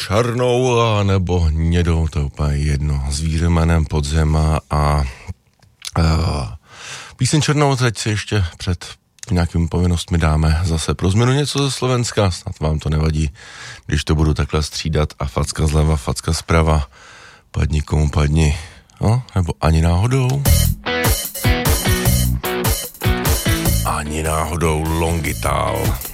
černou a nebo hnědou, to je úplně jedno, s výřemenem podzema a píseň černou teď si ještě před nějakými povinnostmi dáme zase pro změnu něco ze Slovenska, snad vám to nevadí, když to budu takhle střídat a facka zleva, facka zprava, padni komu padni, no, nebo ani náhodou. Ani náhodou Longital.